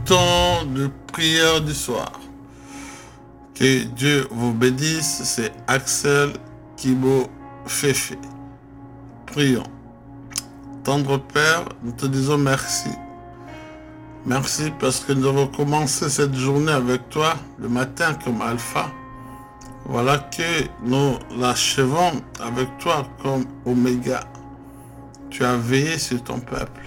temps de prière du soir. Que Dieu vous bénisse, c'est Axel Kibo Fefe. Prions. Tendre Père, nous te disons merci. Merci parce que nous avons commencé cette journée avec toi, le matin comme alpha. Voilà que nous l'achevons avec toi comme oméga. Tu as veillé sur ton peuple.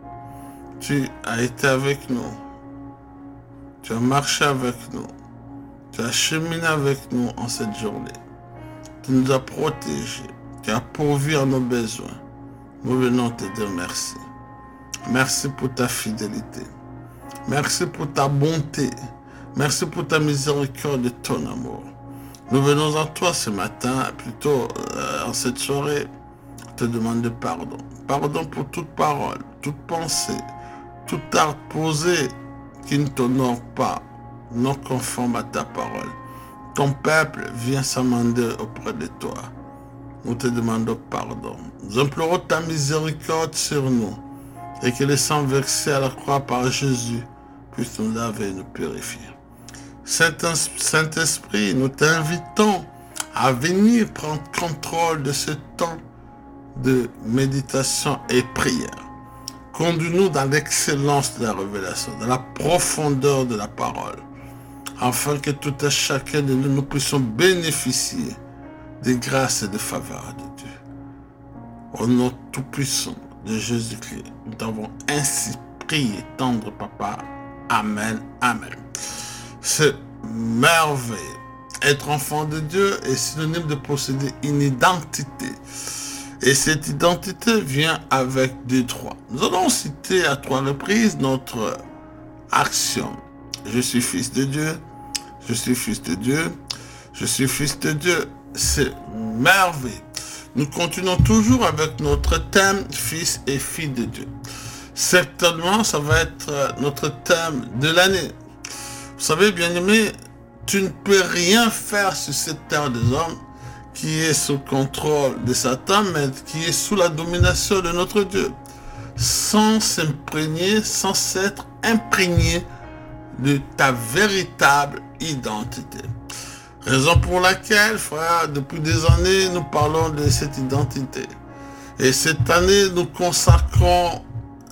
Tu as été avec nous. Tu as marché avec nous. Tu as cheminé avec nous en cette journée. Tu nous as protégés. Tu as pourvu à nos besoins. Nous venons te dire merci. Merci pour ta fidélité. Merci pour ta bonté. Merci pour ta miséricorde et ton amour. Nous venons à toi ce matin, plutôt en cette soirée, te demander pardon. Pardon pour toute parole, toute pensée, tout acte posé qui ne t'honore pas, non conforme à ta parole. Ton peuple vient s'amender auprès de toi. Nous te demandons pardon. Nous implorons ta miséricorde sur nous et que le sang versé à la croix par Jésus puisse nous laver et nous purifier. Saint-Esprit, nous t'invitons à venir prendre contrôle de ce temps de méditation et prière. Conduis-nous dans l'excellence de la révélation, dans la profondeur de la parole, afin que tout et chacun de nous puissions bénéficier des grâces et des faveurs de Dieu. Au nom tout-puissant de Jésus-Christ, nous t'avons ainsi prié, tendre Papa. Amen, amen. C'est merveilleux. Être enfant de Dieu est synonyme de posséder une identité. Et cette identité vient avec des droits. Nous allons citer à 3 reprises notre action. Je suis fils de Dieu. Je suis fils de Dieu. Je suis fils de Dieu. C'est merveilleux. Nous continuons toujours avec notre thème fils et filles de Dieu. Certainement, ça va être notre thème de l'année. Vous savez, bien-aimé, tu ne peux rien faire sur cette terre des hommes qui est sous contrôle de Satan, mais qui est sous la domination de notre Dieu, sans s'imprégner, sans s'être imprégné de ta véritable identité. Raison pour laquelle, frère, depuis des années, nous parlons de cette identité. Et cette année, nous consacrons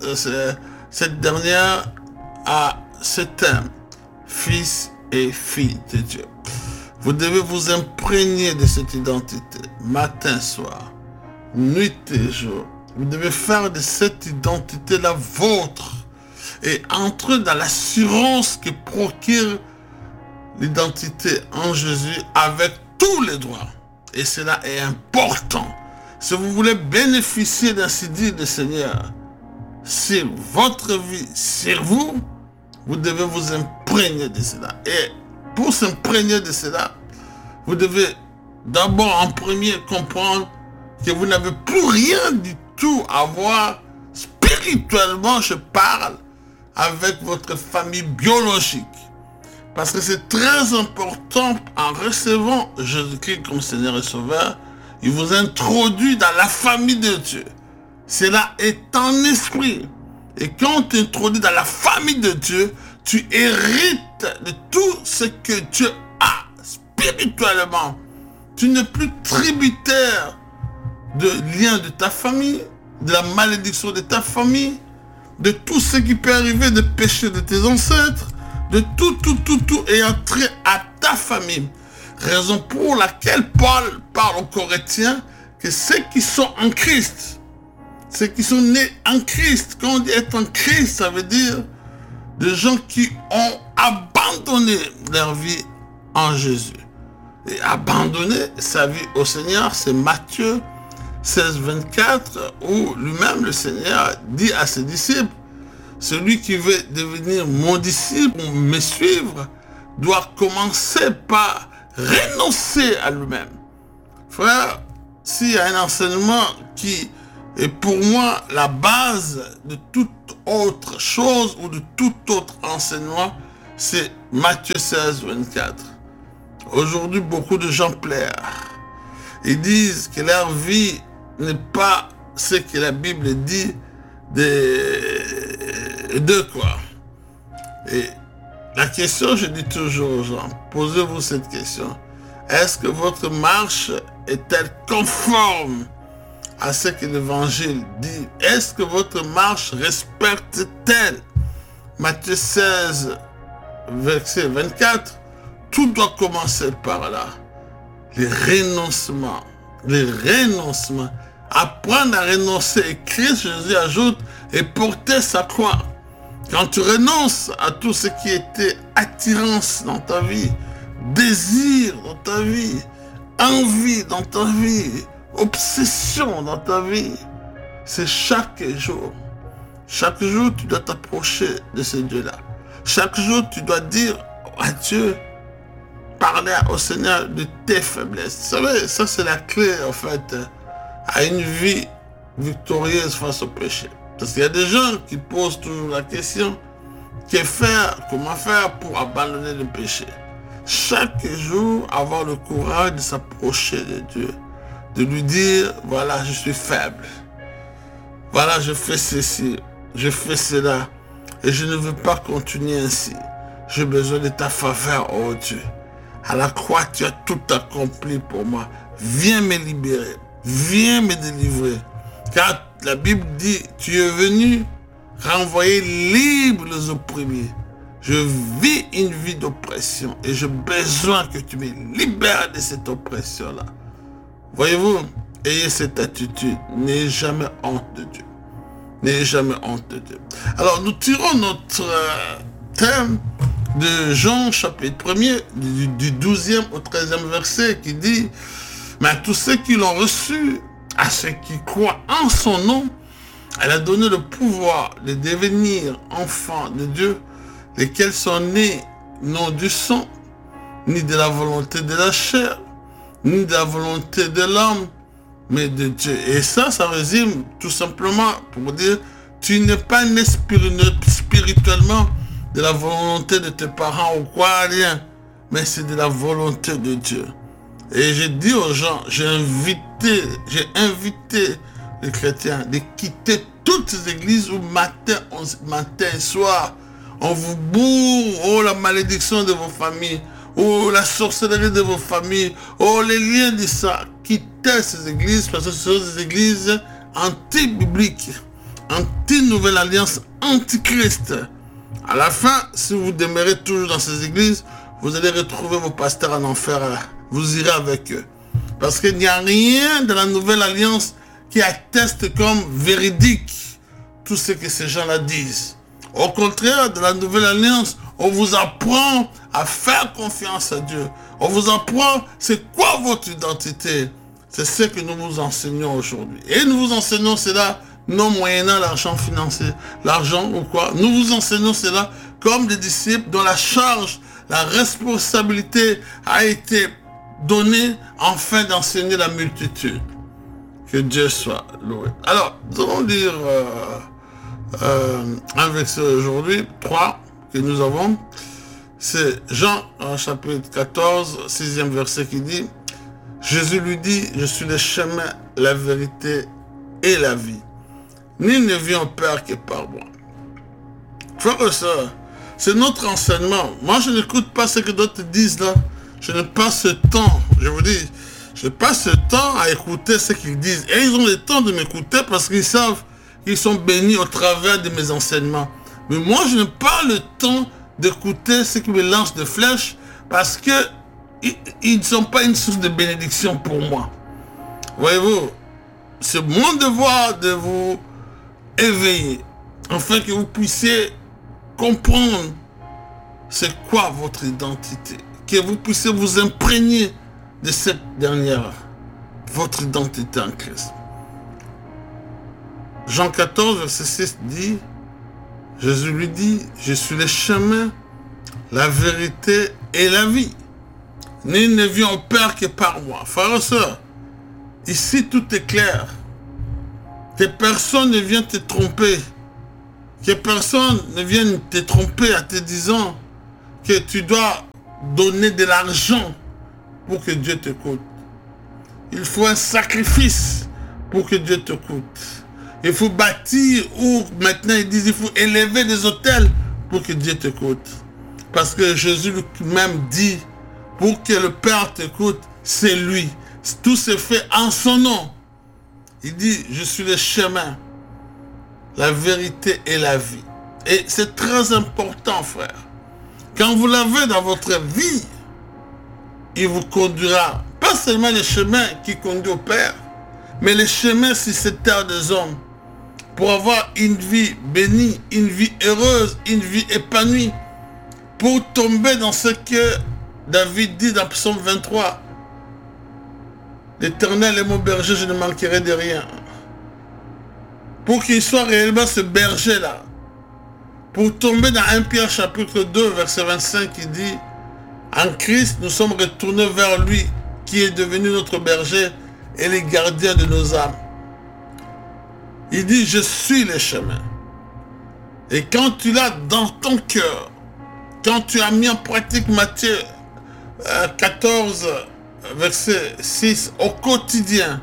cette dernière à ce thème, fils et filles de Dieu. Vous devez vous imprégner de cette identité, matin, soir, nuit et jour. Vous devez faire de cette identité la vôtre et entrer dans l'assurance que procure l'identité en Jésus avec tous les droits. Et cela est important. Si vous voulez bénéficier d'ainsi dire le Seigneur sur votre vie, sur vous, vous devez vous imprégner de cela. Et pour s'imprégner de cela, vous devez d'abord en premier comprendre que vous n'avez plus rien du tout à voir spirituellement, je parle, avec votre famille biologique. Parce que c'est très important, en recevant Jésus-Christ comme Seigneur et Sauveur, il vous introduit dans la famille de Dieu. Cela est en esprit. Et quand tu introduis dans la famille de Dieu, tu hérites de tout ce que Dieu a spirituellement. Tu n'es plus tributaire de liens de ta famille, de la malédiction de ta famille, de tout ce qui peut arriver, de péché de tes ancêtres, de tout ayant trait à ta famille. Raison pour laquelle Paul parle aux Corinthiens que ceux qui sont en Christ, ceux qui sont nés en Christ, quand on dit être en Christ, ça veut dire des gens qui ont abandonné leur vie en Jésus. Et abandonner sa vie au Seigneur, c'est Matthieu 16, 24, où lui-même le Seigneur dit à ses disciples, celui qui veut devenir mon disciple ou me suivre doit commencer par renoncer à lui-même. Frère, s'il y a un enseignement qui est pour moi la base de toute autre chose ou de tout autre enseignement, c'est Matthieu 16, 24. Aujourd'hui, beaucoup de gens pleurent. Ils disent que leur vie n'est pas ce que la Bible dit de quoi. Et la question, je dis toujours aux gens, posez-vous cette question. Est-ce que votre marche est-elle conforme à ce que l'Évangile dit? Est-ce que votre marche respecte-t-elle Matthieu 16, verset 24, tout doit commencer par là. Les renoncements. Apprendre à renoncer. Et Christ, Jésus ajoute, et porter sa croix. Quand tu renonces à tout ce qui était attirance dans ta vie, désir dans ta vie, envie dans ta vie, obsession dans ta vie, c'est chaque jour. Chaque jour, tu dois t'approcher de ce Dieu-là. Chaque jour, tu dois dire à Dieu, parler au Seigneur de tes faiblesses. Vous savez, ça c'est la clé, en fait, à une vie victorieuse face au péché. Parce qu'il y a des gens qui posent toujours la question, comment faire pour abandonner le péché? Chaque jour, avoir le courage de s'approcher de Dieu, de lui dire, voilà, je suis faible. Voilà, je fais ceci, je fais cela, et je ne veux pas continuer ainsi. J'ai besoin de ta faveur, oh Dieu. À la croix, tu as tout accompli pour moi. Viens me libérer, viens me délivrer. Car la Bible dit, tu es venu renvoyer libre les opprimés. Je vis une vie d'oppression et j'ai besoin que tu me libères de cette oppression-là. Voyez-vous, ayez cette attitude. N'ayez jamais honte de Dieu. N'ayez jamais honte de Dieu. Alors, nous tirons notre thème de Jean, chapitre 1er, du 12e au 13e verset, qui dit « Mais à tous ceux qui l'ont reçu, à ceux qui croient en son nom, elle a donné le pouvoir de devenir enfants de Dieu, lesquels sont nés non du sang, ni de la volonté de la chair, ni de la volonté de l'homme, mais de Dieu. » Et ça résume tout simplement pour dire, tu n'es pas né spirituellement de la volonté de tes parents ou quoi, rien, mais c'est de la volonté de Dieu. Et j'ai dit aux gens, j'ai invité les chrétiens de quitter toutes ces églises où matin et soir, on vous bourre, oh la malédiction de vos familles, oh la sorcellerie de vos familles, oh les liens de ça. Quittez ces églises parce que ce sont des églises anti-bibliques, anti-nouvelle alliance, anti-Christ. À la fin, si vous demeurez toujours dans ces églises, vous allez retrouver vos pasteurs en enfer. Vous irez avec eux. Parce qu'il n'y a rien de la nouvelle alliance qui atteste comme véridique tout ce que ces gens-là disent. Au contraire, de la nouvelle alliance, on vous apprend à faire confiance à Dieu. On vous apprend c'est quoi votre identité. C'est ce que nous vous enseignons aujourd'hui. Et nous vous enseignons cela non moyennant l'argent financier, l'argent ou quoi. Nous vous enseignons cela comme des disciples dont la charge, la responsabilité a été donnée afin d'enseigner la multitude. Que Dieu soit loué. Alors, nous allons lire un verset aujourd'hui, 3, que nous avons. C'est Jean, chapitre 14, 6e verset qui dit, Jésus lui dit, je suis le chemin, la vérité et la vie. Nul ne vient au Père que par moi. Frères et sœurs, c'est notre enseignement. Moi, je n'écoute pas ce que d'autres disent là. Je n'ai pas ce temps. Je vous dis, je n'ai pas ce temps à écouter ce qu'ils disent. Et ils ont le temps de m'écouter parce qu'ils savent qu'ils sont bénis au travers de mes enseignements. Mais moi, je n'ai pas le temps d'écouter ceux qui me lancent des flèches parce que ils ne sont pas une source de bénédiction pour moi. Voyez-vous, c'est mon devoir de vous éveiller afin que vous puissiez comprendre c'est quoi votre identité, que vous puissiez vous imprégner de cette dernière, votre identité en Christ. Jean 14, verset 6 dit, Jésus lui dit, je suis le chemin, la vérité et la vie. Nul ne vient au Père que par moi. Frères et sœurs, ici tout est clair. Que personne ne vienne te tromper. Que personne ne vienne te tromper en te disant que tu dois donner de l'argent pour que Dieu t'écoute. Il faut un sacrifice pour que Dieu t'écoute. Il faut bâtir, ou maintenant ils disent il faut élever des autels pour que Dieu t'écoute. Parce que Jésus lui-même dit, pour que le Père t'écoute, c'est lui. Tout se fait en son nom. Il dit, je suis le chemin, la vérité et la vie. Et c'est très important, frère. Quand vous l'avez dans votre vie, il vous conduira, pas seulement le chemin qui conduit au Père, mais le chemin sur cette terre des hommes, pour avoir une vie bénie, une vie heureuse, une vie épanouie, pour tomber dans ce que David dit dans Psaume 23. L'Éternel est mon berger, je ne manquerai de rien. Pour qu'il soit réellement ce berger-là, pour tomber dans 1 Pierre chapitre 2, verset 25, qui dit, en Christ, nous sommes retournés vers lui, qui est devenu notre berger et les gardiens de nos âmes. Il dit, je suis le chemin. Et quand tu l'as dans ton cœur, quand tu as mis en pratique Matthieu 14, verset 6, au quotidien,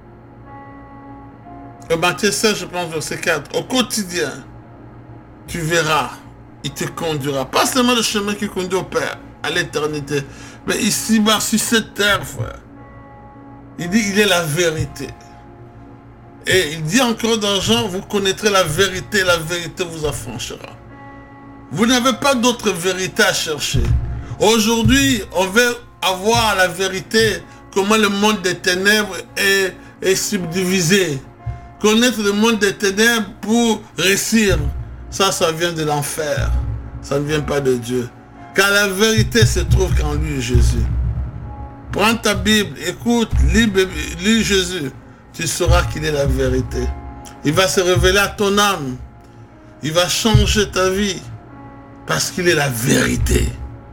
Matthieu 16, je pense, verset 4, au quotidien, tu verras, il te conduira. Pas seulement le chemin qui conduit au Père, à l'éternité, mais ici-bas, sur cette terre, frère. Il dit, il est la vérité. Et il dit encore dans Jean, vous connaîtrez la vérité vous affranchira. Vous n'avez pas d'autre vérité à chercher. Aujourd'hui, on veut avoir la vérité, comment le monde des ténèbres est subdivisé. Connaître le monde des ténèbres pour réussir. Ça vient de l'enfer. Ça ne vient pas de Dieu. Car la vérité se trouve qu'en lui, Jésus. Prends ta Bible, écoute, lis Jésus. Tu sauras qu'il est la vérité. Il va se révéler à ton âme. Il va changer ta vie. Parce qu'il est la vérité.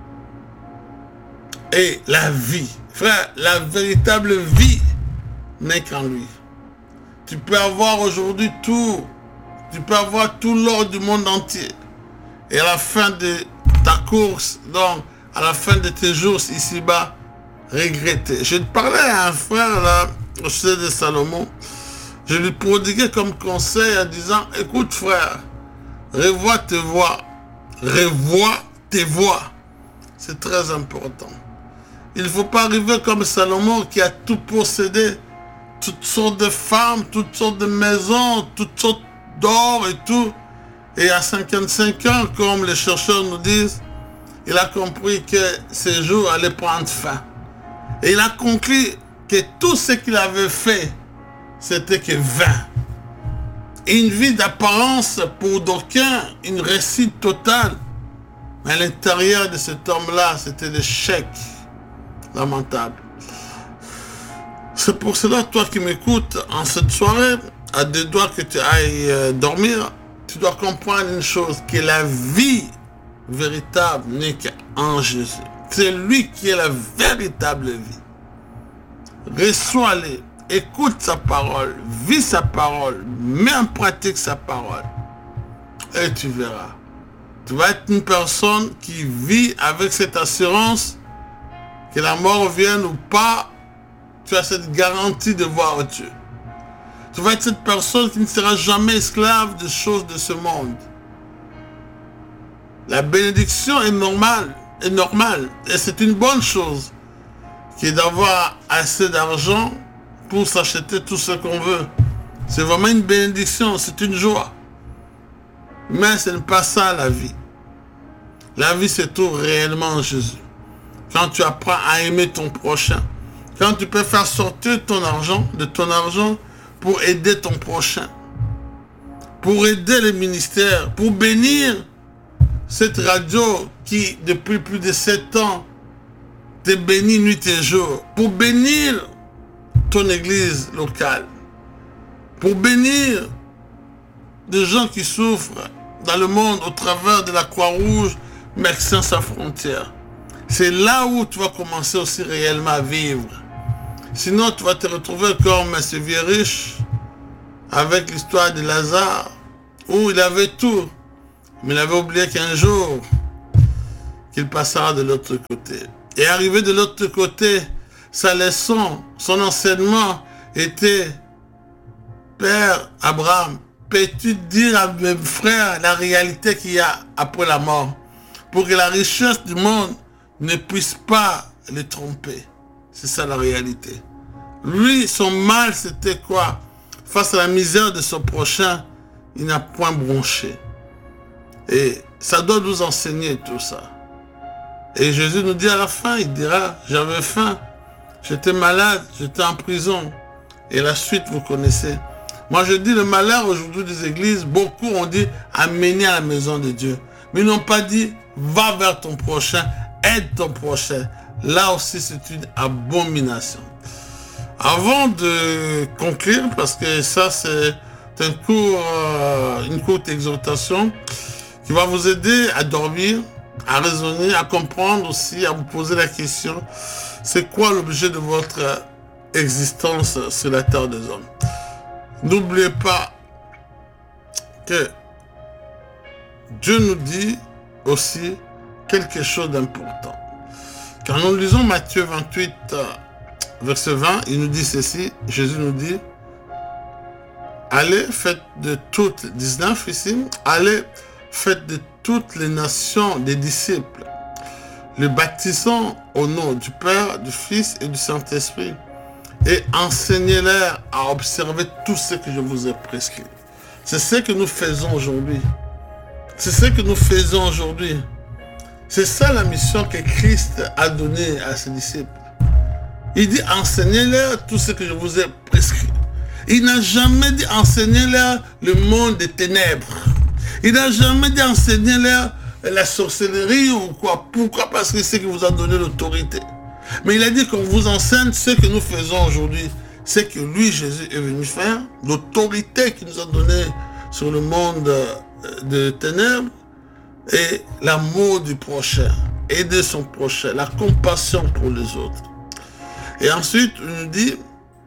Et la vie. Frère, la véritable vie n'est qu'en lui. Tu peux avoir aujourd'hui tout. Tu peux avoir tout l'or du monde entier. Et à la fin de ta course, donc à la fin de tes jours ici-bas, regretter. Je parlais à un frère là, au sujet de Salomon. Je lui prodiguais comme conseil en disant, écoute frère, revois tes voies. Revois tes voies. C'est très important. Il ne faut pas arriver comme Salomon qui a tout possédé, toutes sortes de femmes, toutes sortes de maisons, toutes sortes d'or et tout. Et à 55 ans, comme les chercheurs nous disent, il a compris que ses jours allaient prendre fin. Et il a conclu que tout ce qu'il avait fait, c'était que vain. Une vie d'apparence pour d'aucuns, une réussite totale. Mais à l'intérieur de cet homme-là, c'était l'échec lamentable. C'est pour cela, toi qui m'écoutes, en cette soirée, à 2 doigts que tu ailles dormir, tu dois comprendre une chose, que la vie véritable n'est qu'en Jésus. C'est lui qui est la véritable vie. Reçois-le, écoute sa parole, vis sa parole, mets en pratique sa parole. Et tu verras. Tu vas être une personne qui vit avec cette assurance que la mort vienne ou pas, tu as cette garantie de voir Dieu. Tu vas être cette personne qui ne sera jamais esclave des choses de ce monde. La bénédiction est normale, et c'est une bonne chose qui est d'avoir assez d'argent pour s'acheter tout ce qu'on veut. C'est vraiment une bénédiction, c'est une joie. Mais ce n'est pas ça la vie. La vie se trouve réellement en Jésus. Quand tu apprends à aimer ton prochain, quand tu peux faire sortir de ton argent pour aider ton prochain, pour aider les ministères, pour bénir cette radio qui, depuis plus de 7 ans, te bénit nuit et jour, pour bénir ton église locale, pour bénir des gens qui souffrent dans le monde au travers de la Croix-Rouge, Médecins sans frontières. C'est là où tu vas commencer aussi réellement à vivre. Sinon, tu vas te retrouver comme ce vieux riche avec l'histoire de Lazare, où il avait tout, mais il avait oublié qu'un jour, qu'il passera de l'autre côté. Et arrivé de l'autre côté, sa leçon, son enseignement était Père Abraham, peux-tu dire à mes frères la réalité qu'il y a après la mort, pour que la richesse du monde ne puisse pas les tromper? C'est ça la réalité. Lui, son mal, c'était quoi? Face à la misère de son prochain, il n'a point bronché. Et ça doit nous enseigner tout ça. Et Jésus nous dit à la fin, il dira, j'avais faim, j'étais malade, j'étais en prison. Et la suite, vous connaissez. Moi, je dis le malheur aujourd'hui des églises, beaucoup ont dit, amenez à la maison de Dieu. Mais ils n'ont pas dit, va vers ton prochain, aide ton prochain. Là aussi, c'est une abomination. Avant de conclure, parce que ça, c'est une courte exhortation qui va vous aider à dormir, à raisonner, à comprendre aussi, à vous poser la question, c'est quoi l'objet de votre existence sur la terre des hommes? N'oubliez pas que Dieu nous dit aussi quelque chose d'important. Quand nous lisons Matthieu 28, verset 20, il nous dit ceci, Jésus nous dit, allez, faites de toutes, 19 ici, allez, faites de toutes les nations des disciples, les baptisant au nom du Père, du Fils et du Saint-Esprit, et enseignez-leur à observer tout ce que je vous ai prescrit. C'est ce que nous faisons aujourd'hui. C'est ce que nous faisons aujourd'hui. C'est ça la mission que Christ a donnée à ses disciples. Il dit, enseignez-leur tout ce que je vous ai prescrit. Il n'a jamais dit, enseignez-leur le monde des ténèbres. Il n'a jamais dit, enseignez-leur la sorcellerie ou quoi. Pourquoi? Parce que c'est ce qui vous a donné l'autorité. Mais il a dit qu'on vous enseigne ce que nous faisons aujourd'hui. C'est que lui, Jésus, est venu faire. L'autorité qu'il nous a donnée sur le monde de ténèbres et l'amour du prochain, aider son prochain, la compassion pour les autres. Et ensuite, il nous dit,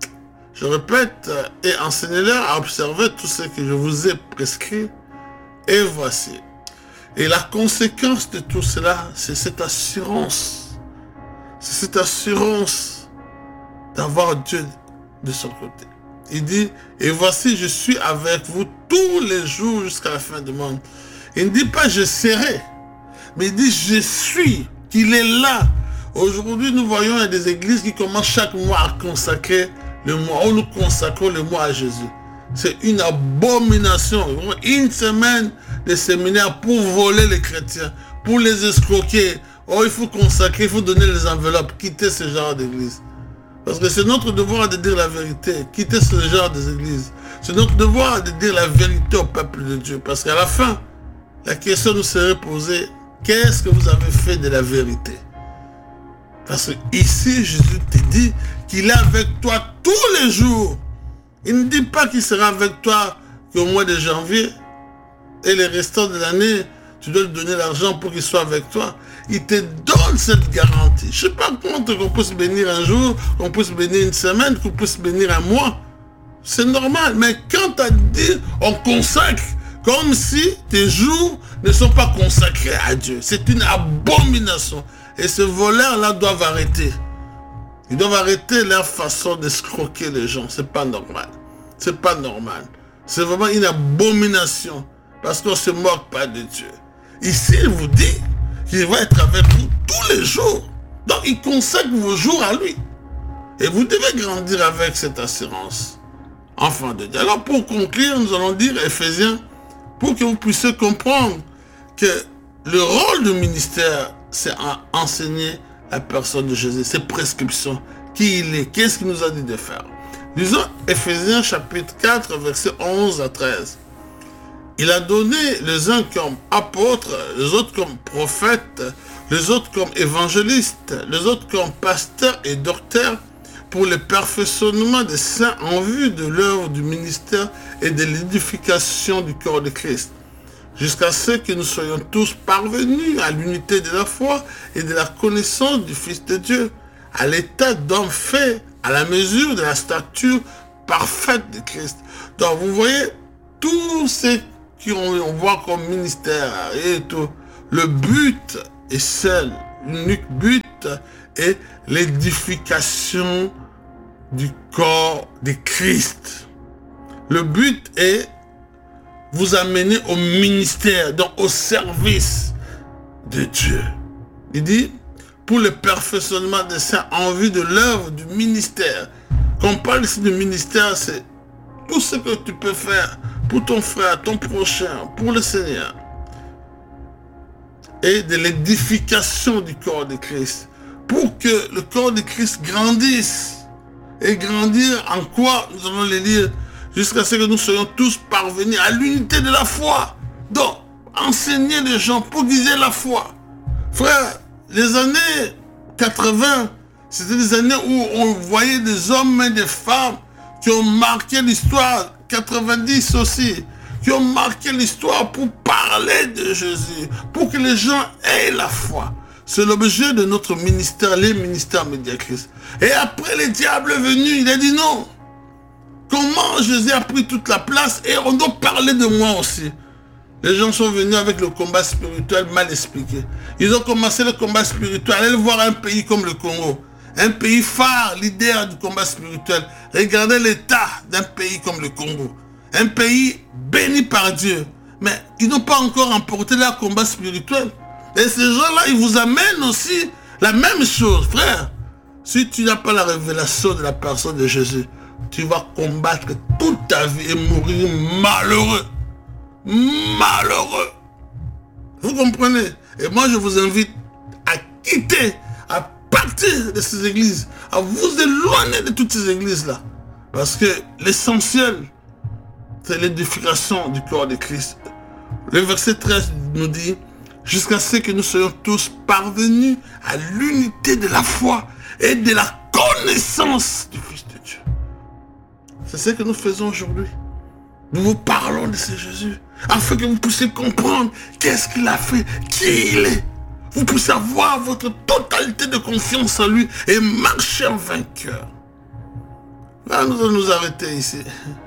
je répète, et enseignez-leur à observer tout ce que je vous ai prescrit, et voici. Et la conséquence de tout cela, c'est cette assurance. C'est cette assurance d'avoir Dieu de son côté. Il dit, et voici, je suis avec vous tous les jours jusqu'à la fin du monde. Il ne dit pas je serai, mais il dit je suis, qu'il est là. Aujourd'hui, nous voyons il y a des églises qui commencent chaque mois à consacrer le mois. Nous consacrons le mois à Jésus. C'est une abomination. Une semaine de séminaire pour voler les chrétiens, pour les escroquer. Oh, il faut consacrer, il faut donner les enveloppes. Quitter ce genre d'église. Parce que c'est notre devoir de dire la vérité. Quitter ce genre d'église. C'est notre devoir de dire la vérité au peuple de Dieu. Parce qu'à la fin, la question nous serait posée, qu'est-ce que vous avez fait de la vérité? Parce que ici, Jésus te dit qu'il est avec toi tous les jours. Il ne dit pas qu'il sera avec toi qu'au mois de janvier et les restants de l'année, tu dois lui donner l'argent pour qu'il soit avec toi. Il te donne cette garantie. Je ne sais pas comment qu'on puisse bénir un jour, qu'on puisse bénir une semaine, qu'on puisse bénir un mois. C'est normal. Mais quand tu as dit, on consacre, comme si tes jours ne sont pas consacrés à Dieu. C'est une abomination. Et ces voleurs-là doivent arrêter. Ils doivent arrêter leur façon d'escroquer les gens. C'est pas normal. C'est pas normal. C'est vraiment une abomination. Parce qu'on ne se moque pas de Dieu. Ici, il vous dit qu'il va être avec vous tous les jours. Donc, il consacre vos jours à lui. Et vous devez grandir avec cette assurance. Enfant de Dieu. Alors, pour conclure, nous allons dire, Éphésiens, pour que vous puissiez comprendre que le rôle du ministère, c'est enseigner la personne de Jésus, ses prescriptions, qui il est, qu'est-ce qu'il nous a dit de faire. Lisons Éphésiens chapitre 4, versets 11 à 13. Il a donné les uns comme apôtres, les autres comme prophètes, les autres comme évangélistes, les autres comme pasteurs et docteurs, pour le perfectionnement des saints en vue de l'œuvre du ministère et de l'édification du corps de Christ, jusqu'à ce que nous soyons tous parvenus à l'unité de la foi et de la connaissance du Fils de Dieu, à l'état d'homme fait à la mesure de la stature parfaite de Christ. Donc vous voyez, tous ceux qu'on voit comme ministère et tout, le but est seul, l'unique but est l'édification du corps de Christ. Le but est vous amener au ministère, donc au service de Dieu. Il dit, pour le perfectionnement des saints en vue de l'œuvre du ministère. Quand on parle ici de ministère, c'est tout ce que tu peux faire pour ton frère, ton prochain, pour le Seigneur. Et de l'édification du corps de Christ. Pour que le corps de Christ grandisse. Et grandir en quoi? Nous allons le lire jusqu'à ce que nous soyons tous parvenus à l'unité de la foi. Donc, enseigner les gens pour guider la foi. Frère, les années 80, c'était des années où on voyait des hommes et des femmes qui ont marqué l'histoire, 90 aussi, qui ont marqué l'histoire pour parler de Jésus, pour que les gens aient la foi. C'est l'objet de notre ministère, les ministères Médiachrist. Et après, le diable est venu, il a dit non. Comment Jésus a pris toute la place et on doit parler de moi aussi. Les gens sont venus avec le combat spirituel mal expliqué. Ils ont commencé le combat spirituel. Allez voir un pays comme le Congo. Un pays phare, leader du combat spirituel. Regardez l'état d'un pays comme le Congo. Un pays béni par Dieu. Mais ils n'ont pas encore emporté leur combat spirituel. Et ces gens-là, ils vous amènent aussi la même chose, frère. Si tu n'as pas la révélation de la personne de Jésus, tu vas combattre toute ta vie et mourir malheureux. Malheureux. Vous comprenez? Et moi, je vous invite à quitter, à partir de ces églises, à vous éloigner de toutes ces églises-là. Parce que l'essentiel, c'est l'édification du corps de Christ. Le verset 13 nous dit, jusqu'à ce que nous soyons tous parvenus à l'unité de la foi et de la connaissance du Fils de Dieu. C'est ce que nous faisons aujourd'hui. Nous vous parlons de ce Jésus, afin que vous puissiez comprendre qu'est-ce qu'il a fait, qui il est. Vous puissiez avoir votre totalité de confiance en lui et marcher en vainqueur. Là, nous allons nous arrêter ici.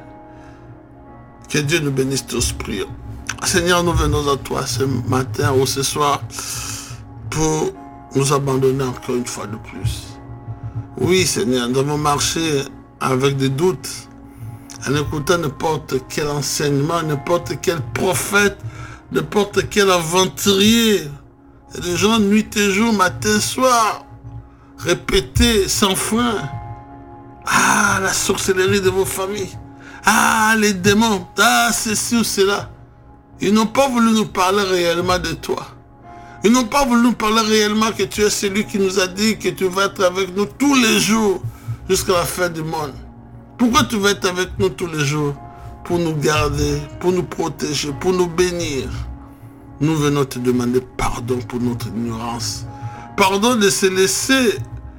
Que Dieu nous bénisse tous, prions. Seigneur, nous venons à toi ce matin ou ce soir pour nous abandonner encore une fois de plus. Oui, Seigneur, nous avons marché avec des doutes, en écoutant n'importe quel enseignement, n'importe quel prophète, n'importe quel aventurier. Et les gens, nuit et jour, matin, soir, répéter sans frein. Ah, la sorcellerie de vos familles. Ah, les démons. Ah, ceci ou cela. Ils n'ont pas voulu nous parler réellement de toi. Ils n'ont pas voulu nous parler réellement que tu es celui qui nous a dit que tu vas être avec nous tous les jours jusqu'à la fin du monde. Pourquoi tu vas être avec nous tous les jours? Pour nous garder, pour nous protéger, pour nous bénir. Nous venons te demander pardon pour notre ignorance. Pardon de se laisser...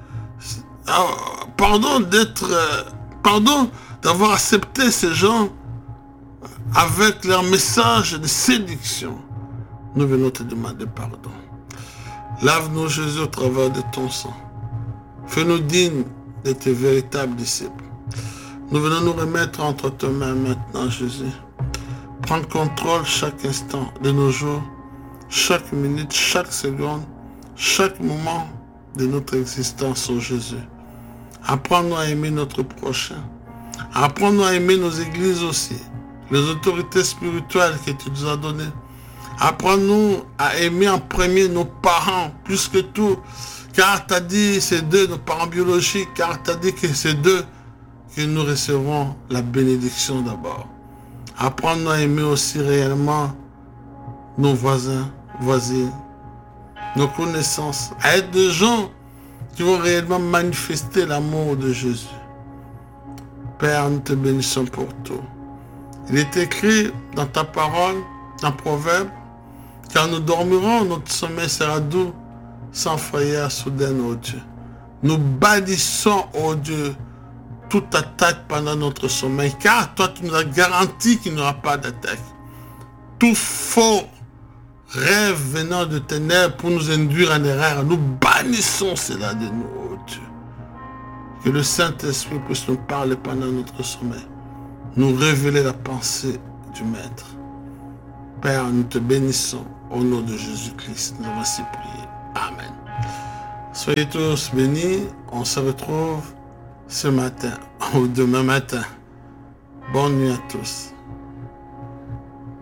Pardon d'avoir accepté ces gens avec leur message de séduction. Nous venons te demander pardon. Lave-nous, Jésus, au travers de ton sang. Fais-nous dignes de tes véritables disciples. Nous venons nous remettre entre tes mains maintenant, Jésus. Prends contrôle chaque instant de nos jours, chaque minute, chaque seconde, chaque moment de notre existence, oh Jésus. Apprends-nous à aimer notre prochain. Apprends-nous à aimer nos églises aussi, les autorités spirituelles que tu nous as données. Apprends-nous à aimer en premier nos parents, plus que tout, car tu as dit c'est d'eux, nos parents biologiques, car tu as dit que c'est d'eux que nous recevrons la bénédiction d'abord. Apprends-nous à aimer aussi réellement nos voisins, voisines, nos connaissances, à être des gens qui vont réellement manifester l'amour de Jésus. Père, nous te bénissons pour tout. Il est écrit dans ta parole, dans Proverbe, car nous dormirons, notre sommeil sera doux, sans frayeur soudaine, ô Dieu. Nous bannissons, ô Dieu, toute attaque pendant notre sommeil, car toi, tu nous as garanti qu'il n'y aura pas d'attaque. Tout faux rêve venant de ténèbres pour nous induire en erreur, nous bannissons cela de nous, ô Dieu. Que le Saint-Esprit puisse nous parler pendant notre sommeil, nous révéler la pensée du Maître. Père, nous te bénissons au nom de Jésus-Christ. Nous avons ainsi prié. Amen. Soyez tous bénis. On se retrouve ce matin ou demain matin. Bonne nuit à tous.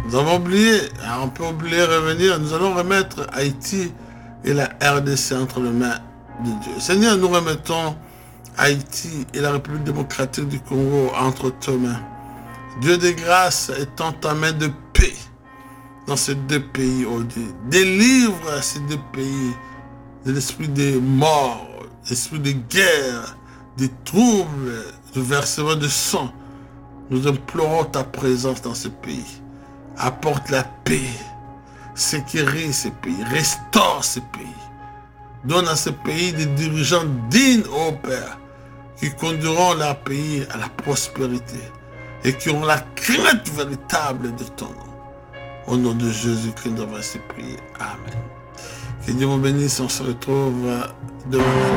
Nous avons oublié, on peut oublier, revenir, nous allons remettre Haïti et la RDC entre les mains de Dieu. Seigneur, nous remettons Haïti et la République démocratique du Congo entre tes mains. Dieu de grâce, étend ta main de paix dans ces deux pays, oh Dieu. Délivre ces deux pays de l'esprit de mort, l'esprit de guerre, des troubles, du versement de sang. Nous implorons ta présence dans ce pays. Apporte la paix, sécurise ces pays, restaure ces pays. Donne à ces pays des dirigeants dignes, ô Père, qui conduiront leur pays à la prospérité et qui auront la crainte véritable de ton nom. Au nom de Jésus-Christ, nous avons ainsi prié. Amen. Que Dieu vous bénisse, on se retrouve demain.